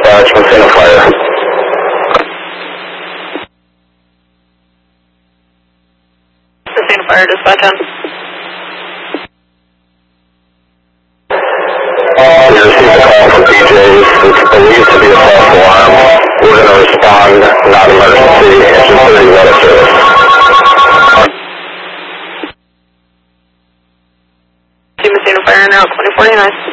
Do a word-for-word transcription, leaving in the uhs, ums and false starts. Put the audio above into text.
dispatch, Messina Fire. Messina Fire, dispatch on. We received a call from D Js. It's believed to be a false alarm. We're going to respond, not emergency, it's just a weather service. Messina Fire, now twenty forty-nine.